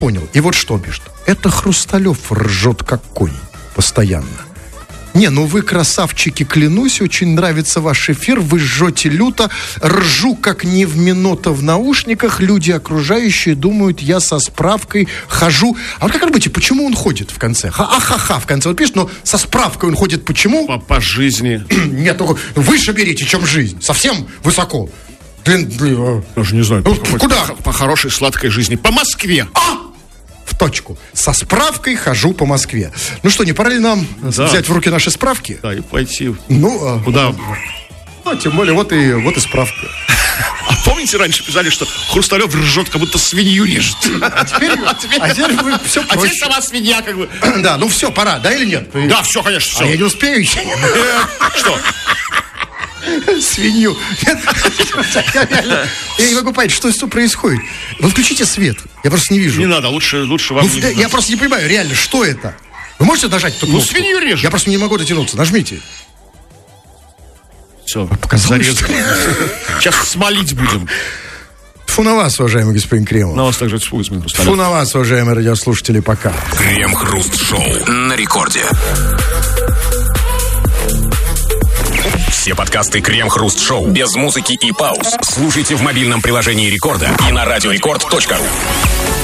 понял. И вот что пишет. Это Хрусталев ржет как конь постоянно. Не, ну вы красавчики, клянусь, очень нравится ваш эфир, вы жжете люто, ржу как Невминота в наушниках, люди окружающие думают, я со справкой хожу. А вот как думаете, почему он ходит в конце? Ха-ха-ха, в конце он пишет, но со справкой он ходит почему? По жизни. Нет, только выше берите, чем жизнь, совсем высоко. Даже не знаю. Куда? По хорошей сладкой жизни. По Москве. В точку. Со справкой хожу по Москве. Ну что, не пора ли нам взять в руки наши справки? Да, и пойти. Ну, куда? Ну, тем более, вот и справка. А помните, раньше писали, что Хрусталев ржет, как будто свинью режет? А теперь вы все проще. А теперь сама свинья, как бы. Да, ну все, пора, да или нет? Да, все, конечно, все. А я не успею еще. Что? Свинью. Я не могу понять, что происходит. Вы включите свет. Я просто не вижу. Не надо, лучше вам не видно. Я просто не понимаю, реально, что это? Вы можете нажать эту кнопку? Ну, свинью режет. Я просто не могу дотянуться. Нажмите. Все, показалось, что... Сейчас смолить будем. Фу на вас, уважаемый господин Кремов. На вас также фу на вас, уважаемые радиослушатели, пока. Крем-хруст-шоу на рекорде. Все подкасты Крем-хруст-шоу без музыки и пауз слушайте в мобильном приложении Рекорда и на радиорекорд.ру.